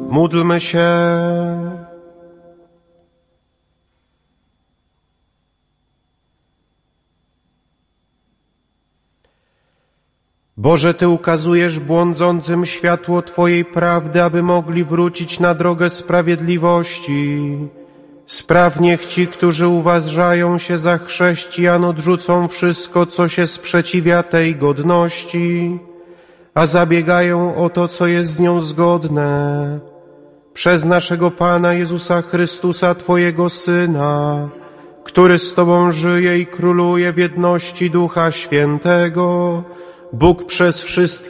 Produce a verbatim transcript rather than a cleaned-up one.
Módlmy się. Boże, Ty ukazujesz błądzącym światło Twojej prawdy, aby mogli wrócić na drogę sprawiedliwości. Spraw, niech ci, którzy uważają się za chrześcijan, odrzucą wszystko, co się sprzeciwia tej godności, a zabiegają o to, co jest z nią zgodne. Przez naszego Pana Jezusa Chrystusa, Twojego Syna, który z Tobą żyje i króluje w jedności Ducha Świętego, Bóg przez wszystkich